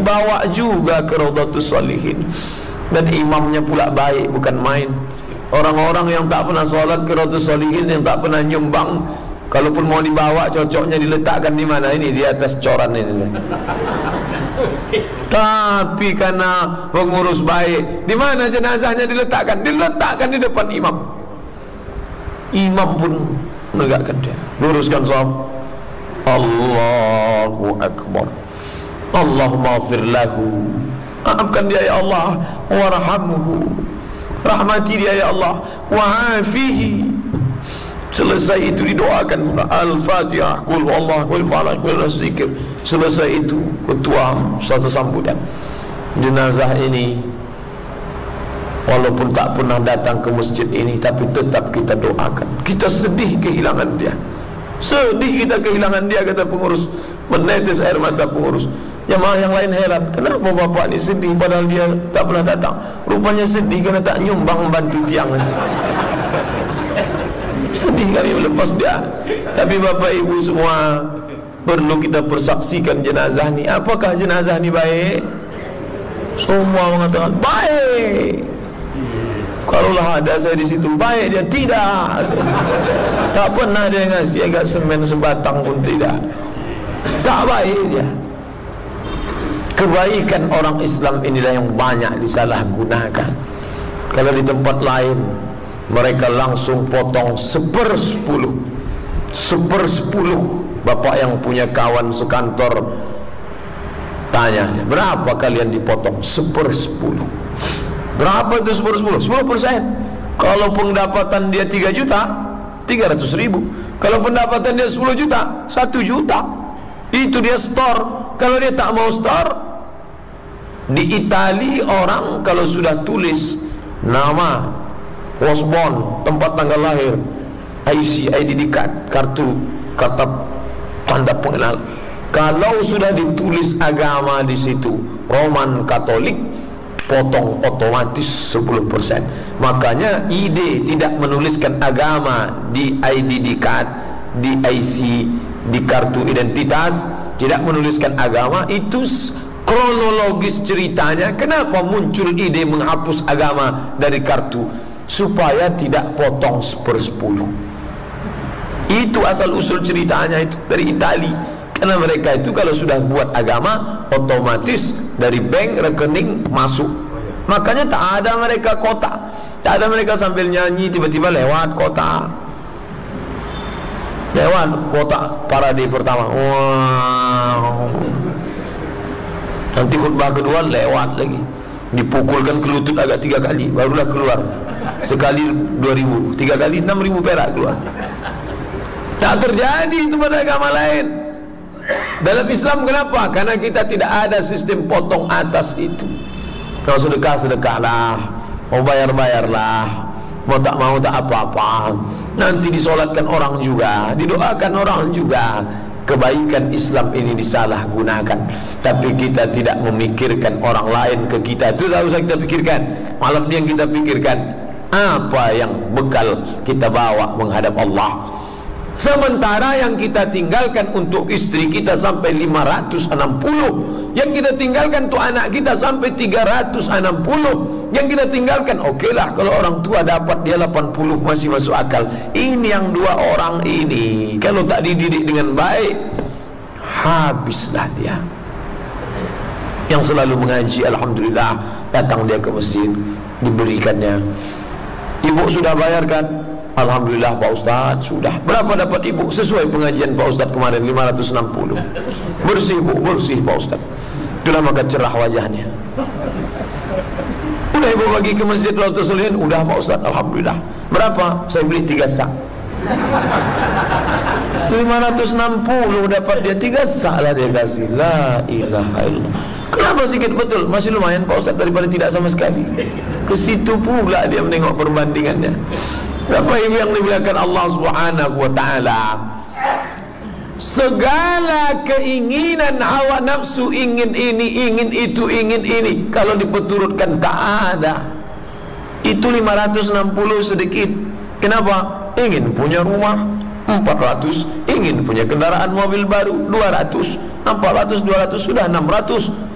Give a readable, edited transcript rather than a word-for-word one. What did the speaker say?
dibawa juga ke Raudhatus Shalihin. Dan imamnya pula baik, bukan main. Orang-orang yang tak pernah sholat ke Raudhatus Shalihin, yang tak pernah nyumbang, kalaupun mau dibawa, cocoknya diletakkan di mana? Ini di atas coran ini. Tapi karena pengurus baik, di mana jenazahnya diletakkan? Diletakkan di depan imam. Imam pun menegakkan dia, luruskan shaf. Allahu Akbar. Allahumma ighfir lahu, maafkan dia ya Allah, warhamhu, rahmati dia ya Allah, wa'afihi. Selesai itu didoakan pula Al-Fatihah, Qul huwallahu, Qul falaq, Qul zikir. Selesai itu ketua suatu sambutan. Jenazah ini walaupun tak pernah datang ke masjid ini, tapi tetap kita doakan. Kita sedih kehilangan dia. Sedih kita kehilangan dia, kata pengurus. Menetes air mata pengurus. Jemaah yang lain heran, kenapa bapak ni sedih padahal dia tak pernah datang? Rupanya sedih kerana tak nyumbang membantu tiang. Sedih kami melepas dia. Tapi bapak ibu semua, perlu kita persaksikan jenazah ni. Apakah jenazah ni baik? Semua mengatakan baik. Kalaulah ada saya di situ, baik dia. Tidak, tak pernah dia ngasih agak semen sebatang pun tidak. Tak baik dia. Kebaikan orang Islam inilah yang banyak disalahgunakan. Kalau di tempat lain mereka langsung potong 1/10. 1/10. Bapak yang punya kawan sekantor tanya, berapa kalian dipotong? 1/10. Berapa itu 1/10? 10%. Kalau pendapatan dia 3 juta, 300.000. Kalau pendapatan dia 10 juta, 1 juta. Itu dia store. Kalau dia tak mau store, di Itali orang kalau sudah tulis nama, wasbon, tempat tanggal lahir, IC, ID card, kartu tanda pengenal, kalau sudah ditulis agama di situ, Roman Katolik, potong otomatis 10%. Makanya ID tidak menuliskan agama di ID card, di IC, di kartu identitas, tidak menuliskan agama. Itu kronologis ceritanya. Kenapa muncul ide menghapus agama dari kartu? Supaya tidak potong 1/10. Itu asal usul ceritanya, itu dari Itali. Karena mereka itu kalau sudah buat agama, otomatis dari bank rekening masuk. Makanya tak ada mereka kota, tak ada mereka sambil nyanyi tiba-tiba lewat kota. Lewat kota parade pertama, wow. Nanti khutbah kedua lewat lagi, dipukulkan ke lutut agak 3 kali, barulah keluar. Sekali 2.000, 3 kali 6.000 perak keluar. Tak terjadi itu pada agama lain. Dalam Islam kenapa? Karena kita tidak ada sistem potong atas itu. Kalau sedekah, sedekahlah. Mau bayar, bayarlah. Mau tak mau tak apa-apa. Nanti disolatkan orang juga, didoakan orang juga. Kebaikan Islam ini disalahgunakan. Tapi kita tidak memikirkan orang lain ke kita. Itu tak usah kita pikirkan. Malam ini yang kita pikirkan, apa yang bekal kita bawa menghadap Allah. Sementara yang kita tinggalkan untuk istri kita sampai 560, yang kita tinggalkan untuk anak kita sampai 360, yang kita tinggalkan, okeylah kalau orang tua dapat dia 80 masih masuk akal. Ini yang 2 orang ini kalau tak dididik dengan baik, habislah dia. Yang selalu mengaji, alhamdulillah, datang dia ke masjid, diberikannya. Ibu sudah bayarkan? Alhamdulillah Pak Ustaz, sudah. Berapa dapat ibu? Sesuai pengajian Pak Ustaz kemarin, 560. Bersih bu, bersih Pak Ustaz. Itulah maka cerah wajahnya. Udah ibu bagi ke masjid Raudhatus Shalihin? Udah Pak Ustaz, alhamdulillah. Berapa? Saya beli 3 sak. 560 dapat dia 3 sak lah dia kasih. La ilaha illallah. Kenapa sikit? Betul, masih lumayan Pak Ustaz daripada tidak sama sekali. Ke situ pula dia menengok perbandingannya. Bapak ibu yang dimuliakan Allah Subhanahu wa ta'ala, segala keinginan hawa nafsu, ingin ini, ingin itu, ingin ini, kalau dipeturutkan tak ada. Itu 560 sedikit. Kenapa? Ingin punya rumah 400, ingin punya kendaraan mobil baru 200, 400, 200 sudah 600.